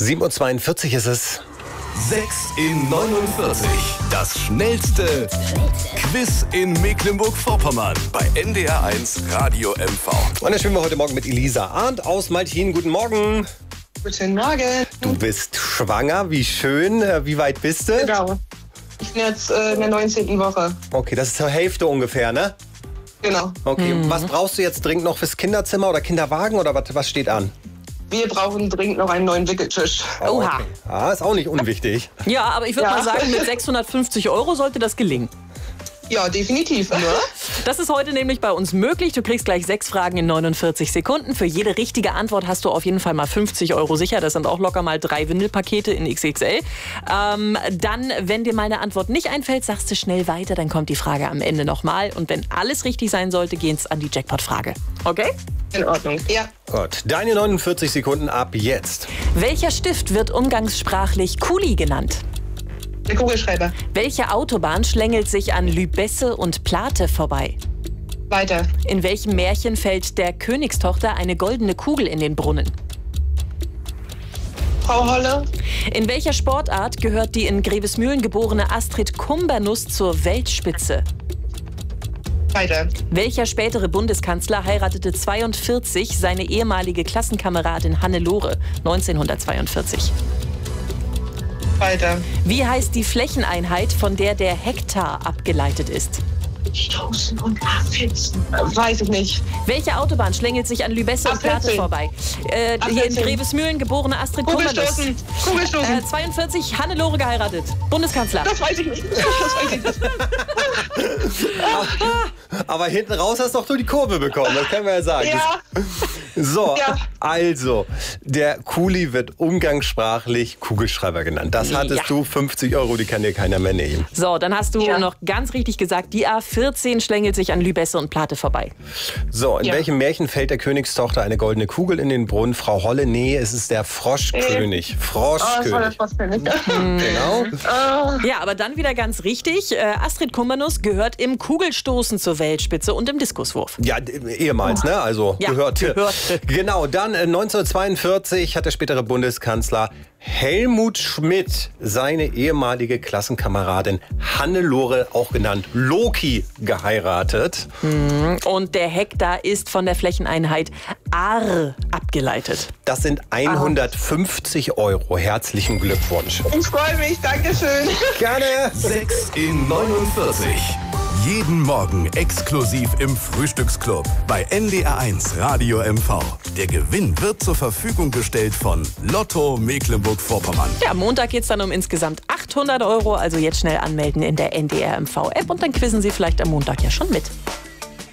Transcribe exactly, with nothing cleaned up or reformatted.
sieben Uhr zweiundvierzig ist es. sechs in neunundvierzig. Das schnellste Quiz in Mecklenburg-Vorpommern bei N D R eins Radio M V. Und dann spielen wir heute Morgen mit Elisa Arndt aus Maltin. Guten Morgen. Guten Morgen. Du bist schwanger, wie schön. Wie weit bist du? Genau. Ich bin jetzt äh, in der neunzehnten Woche. Okay, das ist zur Hälfte ungefähr, ne? Genau. Okay, mhm. Was brauchst du jetzt dringend noch fürs Kinderzimmer oder Kinderwagen oder was, was steht an? Wir brauchen dringend noch einen neuen Wickeltisch. Oh, Oha. Okay. Ah, ist auch nicht unwichtig. Ja, aber ich würde Ja. mal sagen, mit sechshundertfünfzig Euro sollte das gelingen. Ja, definitiv. Ne? Das ist heute nämlich bei uns möglich. Du kriegst gleich sechs Fragen in neunundvierzig Sekunden. Für jede richtige Antwort hast du auf jeden Fall mal fünfzig Euro sicher. Das sind auch locker mal drei Windelpakete in X X L. Ähm, dann, wenn dir mal eine Antwort nicht einfällt, sagst du schnell weiter. Dann kommt die Frage am Ende nochmal. Und wenn alles richtig sein sollte, geht's an die Jackpot-Frage. Okay? In Ordnung. Ja. Gut, deine neunundvierzig Sekunden ab jetzt. Welcher Stift wird umgangssprachlich Kuli genannt? Der Kugelschreiber. Welche Autobahn schlängelt sich an Lübesse und Plate vorbei? Weiter. In welchem Märchen fällt der Königstochter eine goldene Kugel in den Brunnen? Frau Holle. In welcher Sportart gehört die in Grevesmühlen geborene Astrid Kumbernuss zur Weltspitze? Weiter. Welcher spätere Bundeskanzler heiratete zweiundvierzig seine ehemalige Klassenkameradin Hannelore neunzehnhundertzweiundvierzig? Weiter. Wie heißt die Flächeneinheit, von der der Hektar abgeleitet ist? Stoßen und Abfetzen. Weiß ich nicht. Welche Autobahn schlängelt sich an Lübesse und Plate Abfetzen. vorbei? Äh, hier in Grevesmühlen geborene Astrid Kummernuss. Kugelstoßen. Kugelstoßen. Äh, zweiundvierzig, Hannelore geheiratet. Bundeskanzler. Das weiß ich nicht. Das weiß ich nicht. Aber hinten raus hast doch du die Kurve bekommen, das können wir ja sagen. Ja. So, Ja. also, der Kuli wird umgangssprachlich Kugelschreiber genannt. Das hattest Ja. du, fünfzig Euro, die kann dir keiner mehr nehmen. So, dann hast du Ja. noch ganz richtig gesagt, die A vierzehn schlängelt sich an Lübesse und Plate vorbei. So, in Ja. welchem Märchen fällt der Königstochter eine goldene Kugel in den Brunnen? Frau Holle, nee, es ist der Froschkönig. Oh, das war der Froschkönig. Froschkönig. Genau. Ja, aber dann wieder ganz richtig. Äh, Astrid Kumbernuss gehört im Kugelstoßen zur Weltspitze und im Diskuswurf. Ja, d- ehemals, ne? Also Ja, gehörte. gehört. Genau, dann äh, neunzehnhundertzweiundvierzig hat der spätere Bundeskanzler Helmut Schmidt seine ehemalige Klassenkameradin Hannelore, auch genannt Loki, geheiratet. Und der Hektar ist von der Flächeneinheit Ar abgeleitet. Das sind hundertfünfzig Euro. Herzlichen Glückwunsch. Ich freue mich. Dankeschön. Gerne. sechs in neunundvierzig. Jeden Morgen exklusiv im Frühstücksclub bei N D R eins Radio M V. Der Gewinn wird zur Verfügung gestellt von Lotto Mecklenburg-Vorpommern. Ja, am Montag geht es dann um insgesamt achthundert Euro. Also jetzt schnell anmelden in der N D R M V-App und dann quizzen Sie vielleicht am Montag ja schon mit.